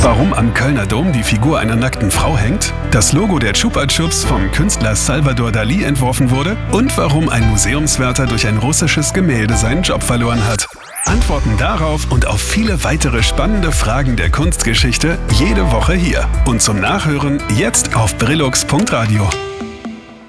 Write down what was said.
Warum am Kölner Dom die Figur einer nackten Frau hängt, das Logo der Chupa Chups vom Künstler Salvador Dalí entworfen wurde und warum ein Museumswärter durch ein russisches Gemälde seinen Job verloren hat. Antworten darauf und auf viele weitere spannende Fragen der Kunstgeschichte jede Woche hier. Und zum Nachhören jetzt auf brillux.radio.